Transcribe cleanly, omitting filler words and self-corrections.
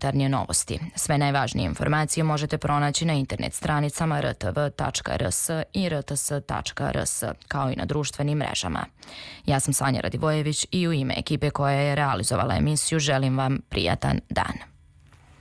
najjutarnje novosti. Sve najvažnije informacije možete pronaći na internet stranicama rtv.rs i rts.rs, kao i na društvenim mrežama. Ja sam Sanja Radivojević i u ime ekipe koja je realizovala emisiju želim vam prijatan dan.